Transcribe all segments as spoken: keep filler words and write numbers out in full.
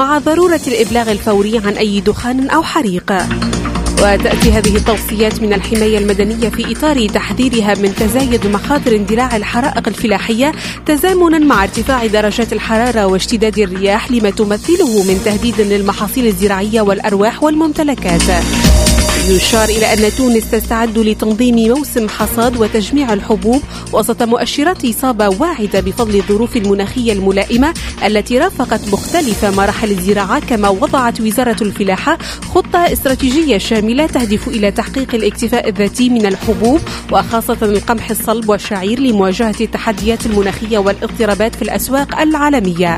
مع ضرورة الإبلاغ الفوري عن أي دخان أو حريق. وتأتي هذه التوصيات من الحماية المدنية في إطار تحذيرها من تزايد مخاطر اندلاع الحرائق الفلاحية تزامنا مع ارتفاع درجات الحرارة واشتداد الرياح لما تمثله من تهديد للمحاصيل الزراعية والأرواح والممتلكات. يشار إلى أن تونس تستعد لتنظيم موسم حصاد وتجميع الحبوب وسط مؤشرات إصابة واعدة بفضل الظروف المناخية الملائمة التي رافقت مختلف مراحل الزراعة، كما وضعت وزارة الفلاحة خطة استراتيجية شاملة تهدف إلى تحقيق الاكتفاء الذاتي من الحبوب وخاصة القمح الصلب والشعير لمواجهة التحديات المناخية والاضطرابات في الأسواق العالمية.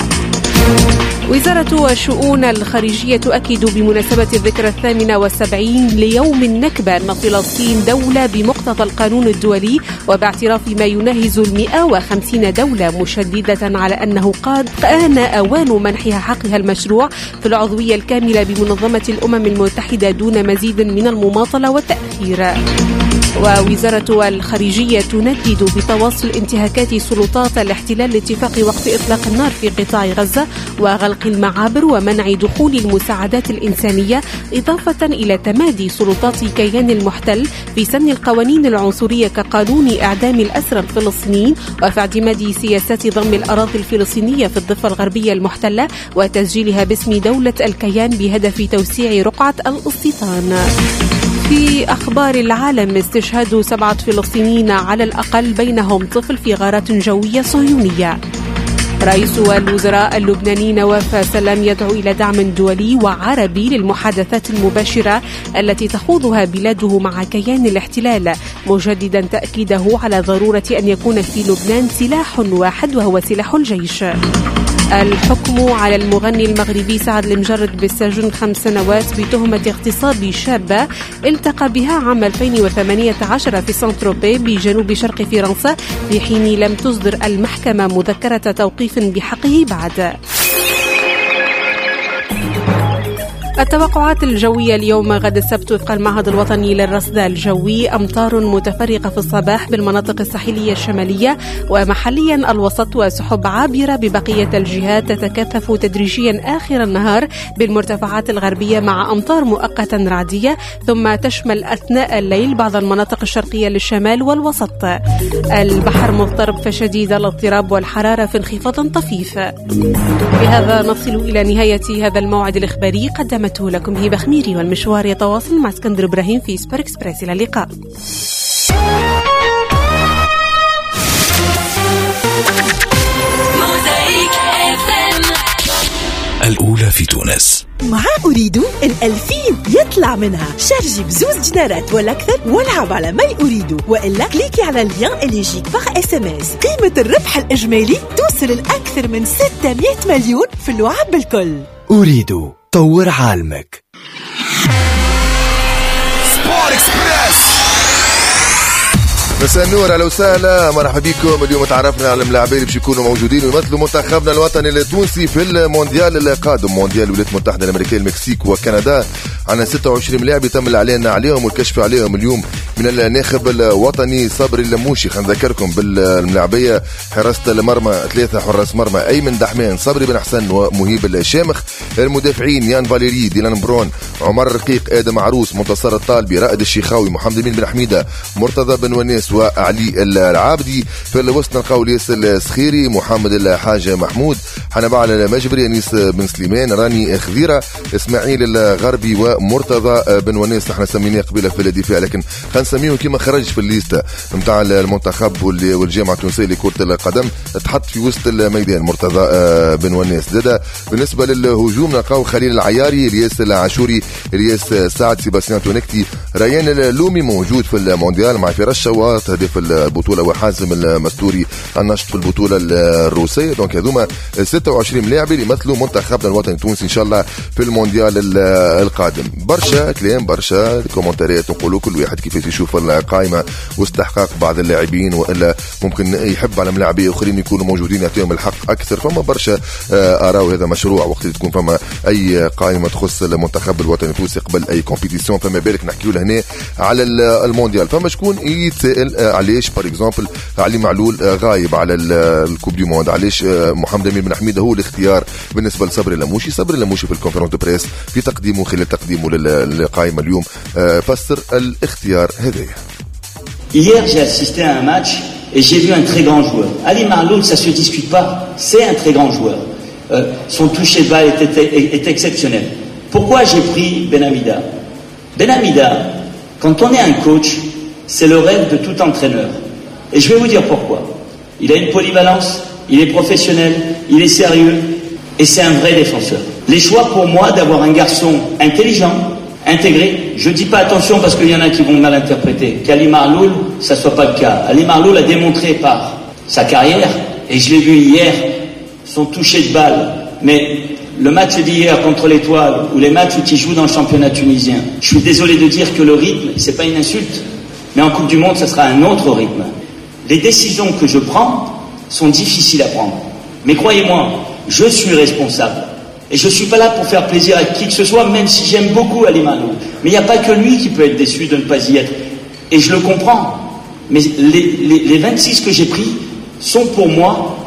وزارة الشؤون الخارجية تؤكد بمناسبة الذكرى الثامنة والسبعين ليوم النكبة أن فلسطين دولة بمقتضى القانون الدولي وباعتراف ما يناهز المئة وخمسين دولة، مشددة على أنه قد آن أوان منحها حقها المشروع في العضوية الكاملة بمنظمة الأمم المتحدة دون مزيد من المماطلة والتأخير. ووزارة الخارجية تندد بتواصل انتهاكات سلطات الاحتلال لاتفاق وقف إطلاق النار في قطاع غزة وغلق المعابر ومنع دخول المساعدات الإنسانية، إضافة إلى تمادي سلطات كيان المحتل في سن القوانين العنصرية كقانون إعدام الأسرى الفلسطينيين وفي اعتماد سياسات ضم الأراضي الفلسطينية في الضفة الغربية المحتلة وتسجيلها باسم دولة الكيان بهدف توسيع رقعة الاستيطان. في أخبار العالم، استشهاد سبعة فلسطينيين على الأقل بينهم طفل في غارات جوية صهيونية. رئيس الوزراء اللبناني نواف سلام يدعو إلى دعم دولي وعربي للمحادثات المباشرة التي تخوضها بلاده مع كيان الاحتلال، مجددا تأكيده على ضرورة أن يكون في لبنان سلاح واحد وهو سلاح الجيش. الحكم على المغني المغربي سعد المجرد بالسجن خمس سنوات بتهمة اغتصاب شابة التقى بها عام ألفين وثمانية عشر في سانتروبي بجنوب شرق فرنسا، في حين لم تصدر المحكمة مذكرة توقيف بحقه بعد. التوقعات الجوية اليوم غد السبت وفق المعهد الوطني للرصد الجوي: أمطار متفرقة في الصباح بالمناطق الساحلية الشمالية ومحليا الوسط، وسحب عابرة ببقية الجهات تتكثف تدريجيا آخر النهار بالمرتفعات الغربية مع أمطار مؤقتا رعدية، ثم تشمل أثناء الليل بعض المناطق الشرقية للشمال والوسط. البحر مضطرب فشديد الاضطراب والحرارة في انخفاض طفيف. بهذا نصل إلى نهاية هذا الموعد الإخباري، قدم لكم هبة خميري، والمشوار يتواصل مع اسكندر إبراهيم في سوبر إكسبريس. إلى اللقاء. الأولى في تونس. مع أريد الألفين يطلع منها، شارجي بزوز دينارات ولا أكثر والعب على ما أريد، وإلا كليكي على اللين اللي يجيك باغ اس ام اس. قيمة الربح الإجمالي توصل لأكثر من ستمائة مليون في اللعب بالكل. أريد طور عالمك. سبور إكسبريس. مساء النور، اهلا وسهلا، مرحبا بكم. اليوم تعرفنا على اللاعبين اللي باش يكونوا موجودين ويمثلوا منتخبنا الوطني التونسي في المونديال القادم، مونديال الولايات المتحده الامريكيه، المكسيك وكندا. عندنا ستة وعشرين لاعب يتم الاعلان عليهم والكشف عليهم اليوم من الناخب الوطني صبري اللموشي. خلينا نذكركم بالملاعبيه: حراسه المرمى ثلاثه حراس مرمى: ايمن دحمان، صبري بن حسن ومهيب الشامخ. المدافعين: يان فاليري، ديلان برون، عمر الرقيق، ادم عروس، منتصر الطالبي، رائد الشيخاوي، محمد امين بن حميده، مرتضى بن ونيس وعلي العابدي. في الوسط نلقاو الياس السخيري، محمد الحاج محمود، حنبع المجبري، انيس بن سليمان، راني خذيره، اسماعيل الغربي ومرتضى بن ونيس. احنا سميناه قبيله في الدفاع لكن خلينا نسميهم كيما خرج في الليسته نتاع المنتخب والجامعه التونسيه لكره القدم، تحط في وسط الميدان مرتضى بن ونيس. زاده بالنسبه للهجوم نلقاو خليل العياري، الياس العاشوري، الياس سعد، سيباستيان تونكتي، ريان اللومي موجود في المونديال مع فراس شواط هدف البطوله، وحازم المستوري النشط في البطوله الروسيه. دونك هذوما ستة وعشرين لاعب اللي يمثلوا منتخبنا الوطني التونسي ان شاء الله في المونديال القادم. القادم. برشا كلام برشا كومنتاريات نقولوا كل واحد كيفاش يشوف القائمه واستحقاق بعض اللاعبين، والا ممكن يحب على ملاعبيه اخرين يكونوا موجودين يعطيهم الحق اكثر. فما برشا اراو هذا مشروع وقت تكون فما اي قائمه تخص المنتخب الوطني التونسي قبل اي كومبيتيسيون. فما بالك نحكيو هنا على المونديال. فما شكون يتسائل علاش باغ اكزومبل علي معلول غايب على الكوب دي موند، علاش محمد امين بن حميده هو الاختيار بالنسبه لصبري اللموشي. صبري اللموشي في الكونفرنس دو بريس في تقديمه خلال تقديمه للقائمه اليوم فسر الاختيار هذايا. Hier, j'ai assisté à un match et j'ai vu un très grand joueur. Ali Marloul, ça se discute pas, c'est un très grand joueur. Euh, son toucher de balle est, est, est exceptionnel. Pourquoi j'ai pris Benhamida? Benhamida, quand on est un coach, c'est le rêve de tout entraîneur. Et je vais vous dire pourquoi. Il a une polyvalence, il est professionnel, il est sérieux et c'est un vrai défenseur. Les choix pour moi d'avoir un garçon intelligent, intégré, je dis pas attention parce qu'il y en a qui vont mal interpréter, qu'Ali Marloul, ça soit pas le cas. Ali Marloul a démontré par sa carrière, et je l'ai vu hier, son toucher de balle, mais le match d'hier contre l'Étoile ou les matchs où il joue dans le championnat tunisien, je suis désolé de dire que le rythme, c'est pas une insulte, mais en Coupe du Monde, ça sera un autre rythme. Les décisions que je prends sont difficiles à prendre. Mais croyez-moi, je suis responsable. Et je ne suis pas là pour faire plaisir à qui que ce soit, même si j'aime beaucoup Ali Marloul. Mais il n'y a pas que lui qui peut être déçu de ne pas y être. Et je le comprends. Mais les, les, les vingt-six que j'ai pris sont pour moi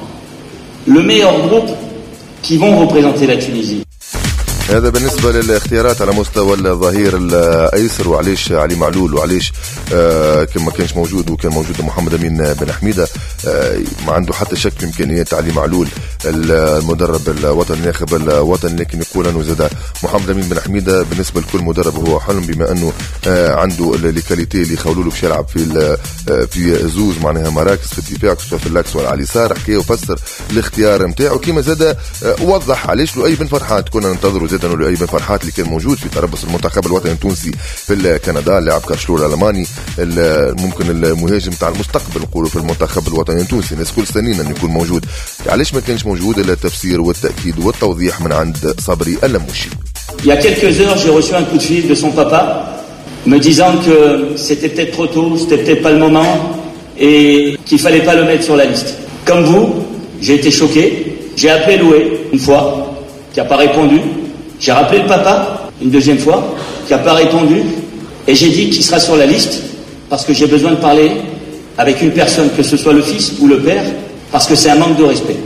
le meilleur groupe qui vont représenter la Tunisie. هذا بالنسبة للاختيارات على مستوى الظهير الأيسر وعليش علي معلول وعليش آه كما كانش موجود وكان موجود محمد أمين بن حميدة. آه ما عنده حتى شك في إمكانيات علي معلول المدرب الوطني الناخب الوطني، لكن يقول أنه زاد محمد أمين بن حميدة بالنسبة لكل مدرب هو حلم، بما أنه آه عنده الكاليتي اللي يخولوا له باش يلعب في في زوز معناها مراكز في الدفاع في اللاكس وعلى اليسار. حكى وفسر الاختيار نتاعو كما زاد آه وضح علاش لؤي بن فرحات كنا ننتظروا زاد انه لؤي بن فرحات اللي كان موجود في تربص المنتخب الوطني التونسي في كندا، لاعب كارشلور الالماني ممكن المهاجم تاع المستقبل نقولوا في المنتخب الوطني التونسي، الناس كل سنين انه يكون موجود. علاش ما كانش موجود؟ الا التفسير والتاكيد والتوضيح من عند صبري اللموشي. Il y a quelques heures, j'ai reçu un coup de fil de son papa me disant que c'était peut-être trop tôt, c'était peut-être pas le moment et qu'il fallait pas le mettre sur la liste. Comme vous, j'ai été choqué, j'ai appelé Loué une fois qui a pas répondu. J'ai rappelé le papa une deuxième fois, qui n'a pas répondu, et j'ai dit qu'il sera sur la liste, parce que j'ai besoin de parler avec une personne, que ce soit le fils ou le père, parce que c'est un manque de respect.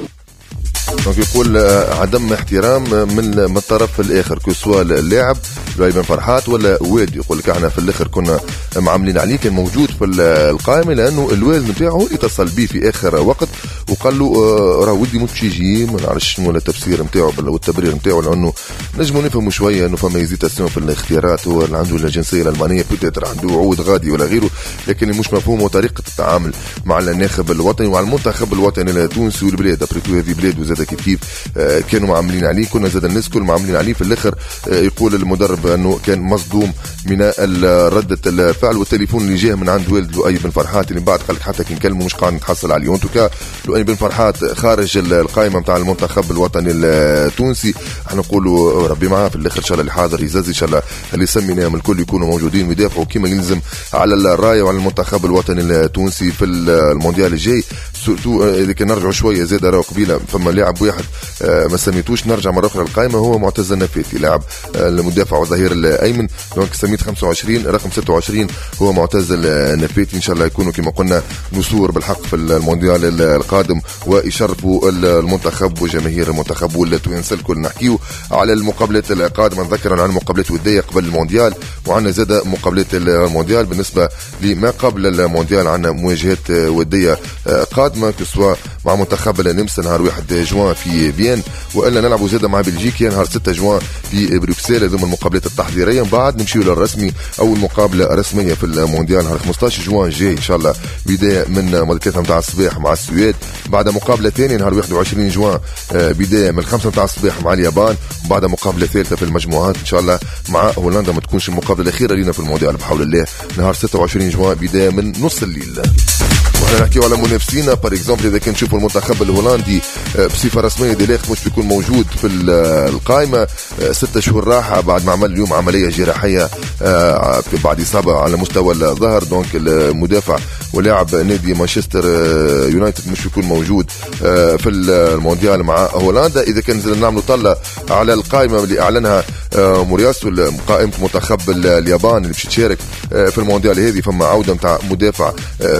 دونك يقول عدم احترام من من الطرف الاخر كو سوا اللاعب لؤي بن فرحات ولا والد. يقول لك احنا في الاخر كنا معاملين عليه، كان موجود في القائمه لانه الوالد نتاعو اتصل به في اخر وقت وقال له راه ودي مش يجي، ما نعرفش شنو التفسير نتاعو والتبرير نتاعو، لانه نجموا نفهموا شويه انه فما هيزيتاسيون في الاختيارات، هو اللي عنده الجنسيه الالمانيه بوتيتر عنده عود غادي ولا غيره، لكن مش مفهوم طريقه التعامل مع الناخب الوطني ومع المنتخب الوطني التونسي والبلاد. ابريتو هذه بلاد وزاد كيف كيف كانوا معاملين عليه، كنا زاد الناس كل معاملين عليه. في الاخر يقول المدرب انه كان مصدوم من ردة الفعل والتليفون اللي جاه من عند والد لؤي بن فرحات اللي بعد قال لك حتى كي نكلمه مش قاعد نتحصل عليه. وانتو لؤي بن فرحات خارج القائمه نتاع المنتخب الوطني التونسي، احنا نقولوا ربي معاه في الاخر ان شاء الله اللي حاضر يزازي ان شاء الله اللي سميناهم الكل يكونوا موجودين ويدافعوا كما يلزم على الرايه وعلى المنتخب الوطني التونسي في المونديال الجاي. سورتو اذا كان نرجعوا شويه زاد راه قبيله فما لاعب واحد ما سميتوش نرجع مره اخرى القائمه هو معتز النفاتي، لاعب المدافع والظهير الايمن، دونك سميت خمسة وعشرين رقم ستة وعشرين هو معتز النفاتي. ان شاء الله يكونوا كما قلنا نسور بالحق في المونديال القادم ويشرفوا المنتخب وجماهير المنتخب والتوانسه الكل. نحكيو على المقابلات القادمه، نذكر عن المقابلات الوديه قبل المونديال وعندنا زاد مقابلات المونديال. بالنسبه لما قبل المونديال عندنا مواجهات وديه قادمه كسوا مع منتخب النمسا نهار واحد جوان في فيين، والا نلعبوا زاده مع بلجيكا نهار ستة جوان في بروكسل. هذوما المقابلات التحضيريه، من بعد نمشيو للرسمي اول مقابله رسميه في المونديال نهار خمسطاش جوان جاي ان شاء الله بدايه من مدركتها نتاع الصباح مع السويد، بعد مقابله ثانيه نهار واحد وعشرين جوان بدايه من الخمسة نتاع الصباح مع اليابان، وبعد مقابله ثالثه في المجموعات ان شاء الله مع هولندا، ما تكونش المقابله الاخيره لينا في المونديال بحول الله نهار ستة وعشرين جوان بدايه من نص الليل. احنا نحكيو على منافسينا بار اكزومبل اذا كان نشوفوا المنتخب الهولندي بصفه رسميه ديليخت مش بيكون موجود في القائمه ستة شهور راحه بعد ما عمل اليوم عمليه جراحيه بعد اصابه على مستوى الظهر. دونك المدافع ولاعب نادي مانشستر يونايتد مش بيكون موجود في المونديال مع هولندا. اذا كان نزل نعملوا طله على القائمه اللي اعلنها مورياسو قائمه منتخب اليابان اللي باش تشارك في المونديال هذه، فما عوده نتاع مدافع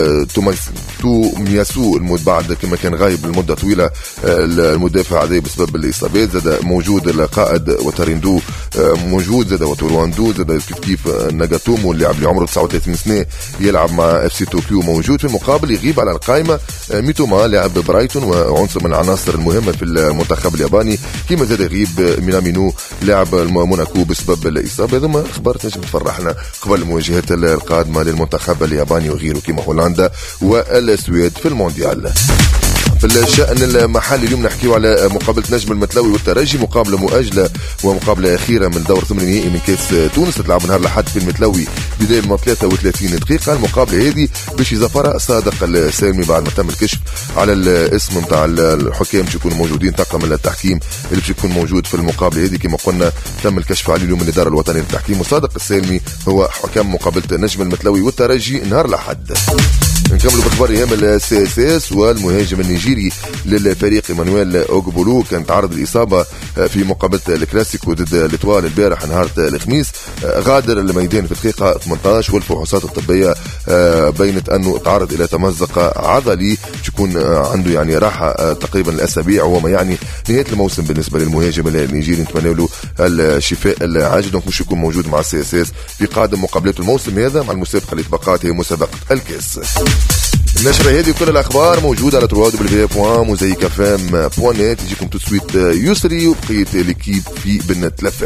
تومياسو بعد كما كان غايب لمده طويله المدافع هذا بسبب الاصابات. زاد موجود القائد وتاريندو موجود، زاد وتورواندو، زاد كيف كيف ناغاتومو اللي اللي عمره تسعة وثلاثين سنه يلعب مع اف سي طوكيو موجود. في المقابل يغيب على القائمه ميتوما لاعب برايتون وعنصر من العناصر المهمه في المنتخب الياباني، كما زاد يغيب مينامينو لاعب موناكو بسبب الاصابه. هذوما اخبار تنجم تفرحنا قبل المواجهات القادمه للمنتخب الياباني وغيره كما هولندا والسويد في المونديال. في الشأن المحلي اليوم نحكيو على مقابلة نجم المتلوي والترجي، مقابلة مؤجلة ومقابلة أخيرة من دور ثمن نهائي من كأس تونس تلعب نهار الأحد في المتلوي بداية من ثلاثة وثلاثين دقيقة. المقابلة هذه باش يظفرها صادق السالمي بعد ما تم الكشف على الاسم نتاع الحكام باش يكونوا موجودين، طاقم التحكيم اللي باش يكون موجود في المقابلة هذه كما قلنا تم الكشف عليه اليوم من الإدارة الوطنية للتحكيم، وصادق السالمي هو حكام مقابلة نجم المتلوي والترجي نهار الأحد. نكملوا باخبار ايام السي اس اس. والمهاجم النيجيري للفريق ايمانويل اوغبولو كان تعرض الاصابه في مقابله الكلاسيكو ضد ليتوال البارح نهار الخميس، غادر الميدان في الدقيقه ثمانية عشر والفحوصات الطبيه بينت انه تعرض الى تمزق عضلي تكون عنده يعني راحه تقريبا الاسابيع، وما يعني نهايه الموسم بالنسبه للمهاجم النيجيري. نتمنى له الشفاء العاجل، دونك مش يكون موجود مع السي اس اس في قادم مقابلات الموسم هذا مع المسابقه اللي تبقات هي مسابقه الكاس. النشرة هذه وكل الأخبار موجودة على دبليو دبليو دبليو دوت موزايك اف ام دوت نت. يجيكم تو سويت يسري وبقية ليكيب في بنت لفام.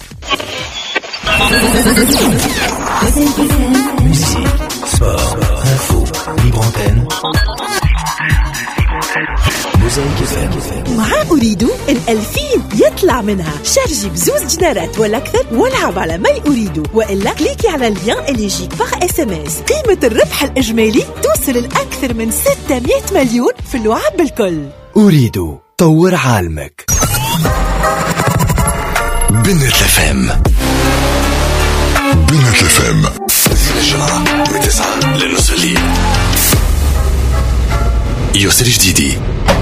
مع أريد الألفين يطلع منها. شارجي بزوز دينارات ولا أكثر والعب على ما أريد، وإلا كليكي على اللين اللي يجيك باغ اس ام اس. قيمة الربح الإجمالي توصل لأكثر من ستمائة مليون في اللعب بالكل. أريد طور عالمك. بنت لفام بنت لفام زين الجمعة من تسعة لنصف الليل. يسري جديدي